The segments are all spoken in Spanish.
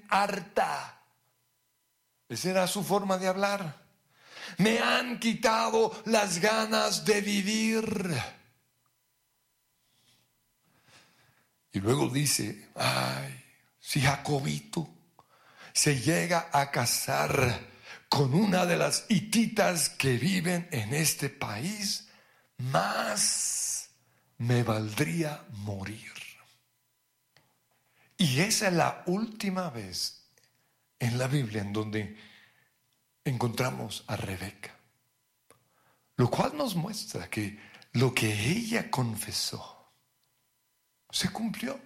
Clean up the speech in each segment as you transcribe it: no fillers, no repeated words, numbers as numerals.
harta. Esa era su forma de hablar. Me han quitado las ganas de vivir. Y luego dice, ay, si Jacobito se llega a casar con una de las hititas que viven en este país, más me valdría morir. Y esa es la última vez en la Biblia en donde encontramos a Rebeca, lo cual nos muestra que lo que ella confesó se cumplió,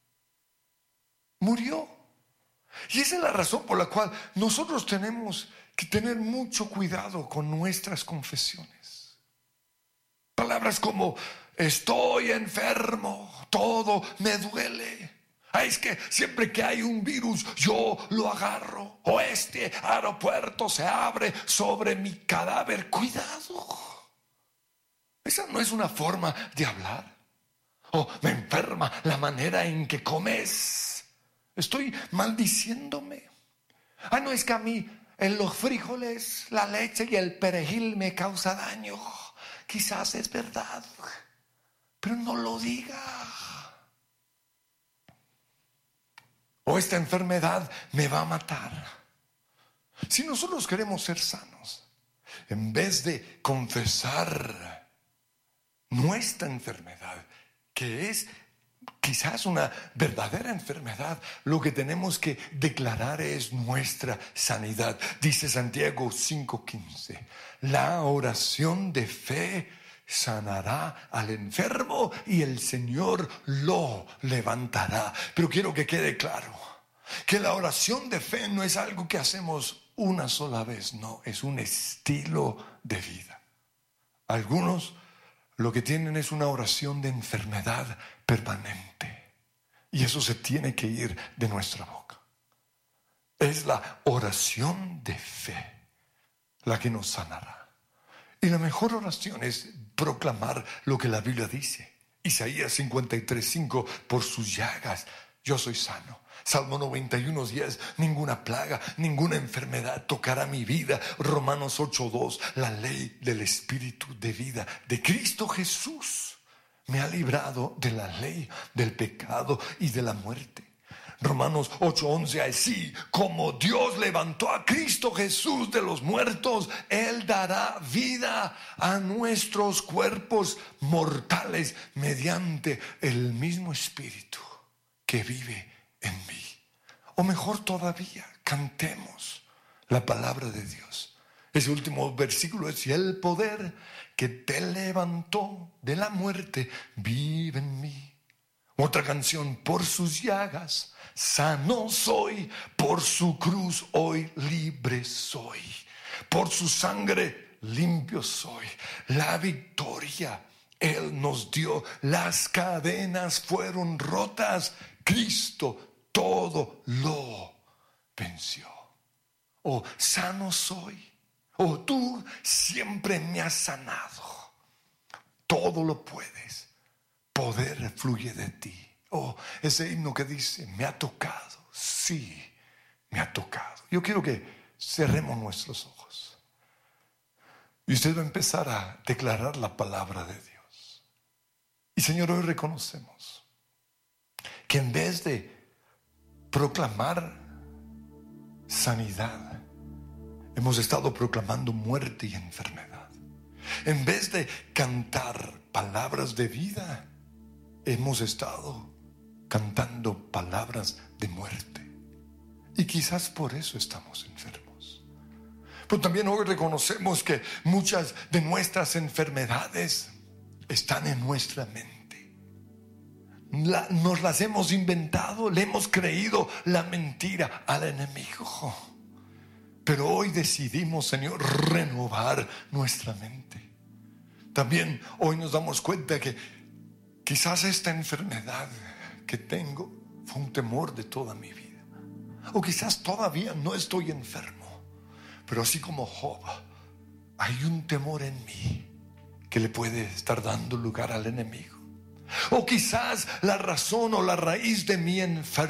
murió. Y esa es la razón por la cual nosotros tenemos que tener mucho cuidado con nuestras confesiones. Palabras como estoy enfermo, todo me duele. Es que siempre que hay un virus yo lo agarro. O este aeropuerto se abre sobre mi cadáver. Cuidado. Esa no es una forma de hablar. O me enferma la manera en que comes. Estoy maldiciéndome. No, es que a mí los frijoles, la leche y el perejil me causa daño. Quizás es verdad, pero no lo diga. O esta enfermedad me va a matar. Si nosotros queremos ser sanos, en vez de confesar nuestra enfermedad, que es quizás una verdadera enfermedad, lo que tenemos que declarar es nuestra sanidad. Dice Santiago 5:15, la oración de fe sanará al enfermo y el Señor lo levantará. Pero quiero que quede claro que la oración de fe no es algo que hacemos una sola vez, no, es un estilo de vida. Algunos lo que tienen es una oración de enfermedad permanente, y eso se tiene que ir de nuestra boca. Es la oración de fe la que nos sanará. Y la mejor oración es proclamar lo que la Biblia dice. Isaías 53:5, por sus llagas yo soy sano. Salmo 91:10, ninguna plaga, ninguna enfermedad tocará mi vida. Romanos 8:2, la ley del Espíritu de vida de Cristo Jesús me ha librado de la ley, del pecado y de la muerte. Romanos 8:11, así como Dios levantó a Cristo Jesús de los muertos, Él dará vida a nuestros cuerpos mortales mediante el mismo Espíritu que vive en mí. O mejor todavía, cantemos la palabra de Dios. Ese último versículo es, y el poder que te levantó de la muerte vive en mí. Otra canción, por sus llagas sano soy, por su cruz hoy libre soy, por su sangre limpio soy. La victoria Él nos dio, las cadenas fueron rotas, Cristo todo lo venció. Oh, sano soy, oh, tú siempre me has sanado, todo lo puedes. Poder fluye de ti. Oh, ese himno que dice, me ha tocado. Sí, me ha tocado. Yo quiero que cerremos nuestros ojos. Y usted va a empezar a declarar la palabra de Dios. Y Señor, hoy reconocemos que en vez de proclamar sanidad, hemos estado proclamando muerte y enfermedad. En vez de cantar palabras de vida, hemos estado cantando palabras de muerte. Y quizás por eso estamos enfermos. Pero también hoy reconocemos que muchas de nuestras enfermedades están en nuestra mente. Nos las hemos inventado, le hemos creído la mentira al enemigo. Pero hoy decidimos, Señor, renovar nuestra mente. También hoy nos damos cuenta que quizás esta enfermedad que tengo fue un temor de toda mi vida. O quizás todavía no estoy enfermo, pero así como Job, hay un temor en mí que le puede estar dando lugar al enemigo. O quizás la razón o la raíz de mi enfermedad